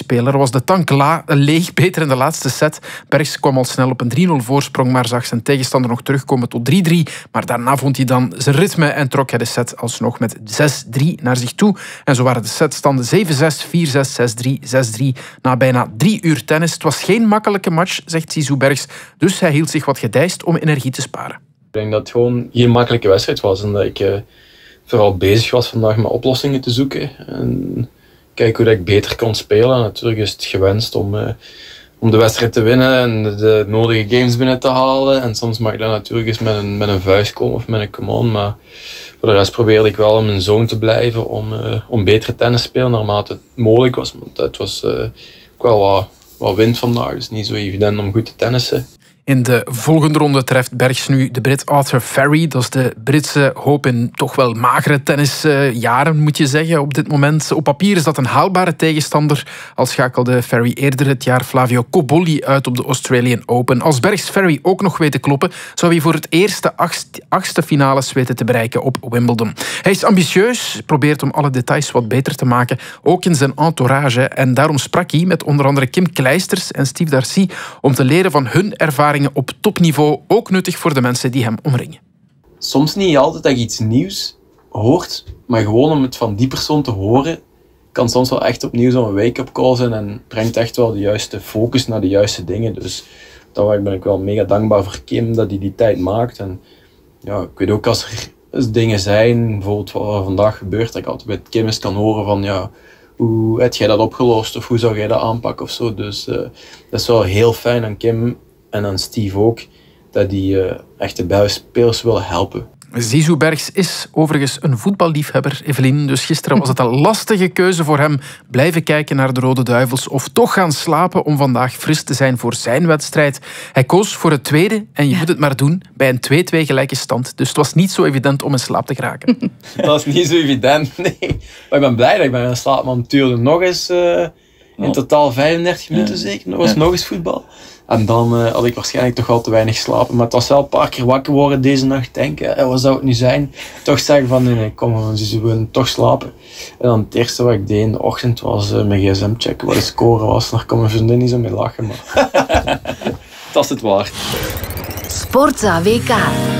speler was de tank leeg, beter in de laatste set. Bergs kwam al snel op een 3-0 voorsprong, maar zag zijn tegenstander nog terugkomen tot 3-3. Maar daarna vond hij dan zijn ritme en trok hij de set alsnog met 6-3 naar zich toe. En zo waren de setstanden 7-6, 4-6, 6-3, 6-3 na bijna 3 uur tennis. Het was geen makkelijke match, zegt Zizou Bergs, dus hij hield zich wat gedijst om energie te sparen. Ik denk dat het gewoon geen makkelijke wedstrijd was en dat ik vooral bezig was vandaag met oplossingen te zoeken. En kijken hoe ik beter kon spelen. En natuurlijk is het gewenst om de wedstrijd te winnen en de nodige games binnen te halen. En soms mag dat natuurlijk eens met een vuist komen of met een command. Maar voor de rest probeerde ik wel in mijn zone te blijven om betere tennis te spelen naarmate het mogelijk was. Want het was ook wel wat wind vandaag, dus niet zo evident om goed te tennissen. In de volgende ronde treft Bergs nu de Brit Arthur Ferry. Dat is de Britse hoop in toch wel magere tennisjaren, moet je zeggen. Op dit moment, op papier is dat een haalbare tegenstander. Al schakelde Ferry eerder het jaar Flavio Cobolli uit op de Australian Open. Als Bergs Ferry ook nog weet te kloppen, zou hij voor het eerst de achtste finales weten te bereiken op Wimbledon. Hij is ambitieus, probeert om alle details wat beter te maken, ook in zijn entourage. En daarom sprak hij met onder andere Kim Kleisters en Steve Darcy om te leren van hun ervaringen op topniveau, ook nuttig voor de mensen die hem omringen. Soms niet altijd dat je iets nieuws hoort, maar gewoon om het van die persoon te horen, kan soms wel echt opnieuw zo'n wake-up call zijn en brengt echt wel de juiste focus naar de juiste dingen. Dus daar ben ik wel mega dankbaar voor Kim, dat hij die tijd maakt. En ja, ik weet ook als er dingen zijn, bijvoorbeeld wat er vandaag gebeurt, dat ik altijd bij Kim eens kan horen van ja, hoe heb jij dat opgelost of hoe zou jij dat aanpakken of zo. Dus dat is wel heel fijn aan Kim en aan Steve ook, dat die echt de buitenspelers willen helpen. Zizou Bergs is overigens een voetballiefhebber, Evelien. Dus gisteren was het een lastige keuze voor hem. Blijven kijken naar de Rode Duivels of toch gaan slapen om vandaag fris te zijn voor zijn wedstrijd. Hij koos voor het tweede en je moet het maar doen bij een 2-2 gelijke stand. Dus het was niet zo evident om in slaap te geraken. Dat is niet zo evident, nee. Maar ik ben blij dat ik ben in slaap, want het duurde nog eens in totaal 35 minuten zeker. Nog eens voetbal. En dan had ik waarschijnlijk toch al te weinig slapen. Maar het was wel een paar keer wakker worden deze nacht. Denken, wat zou het nu zijn? Toch zeggen van, nee, kom, ze willen toch slapen. En dan het eerste wat ik deed in de ochtend was mijn gsm checken wat de score was. Daar kon mijn vriendin niet zo mee lachen. Maar dat is het waard. Sportza WK.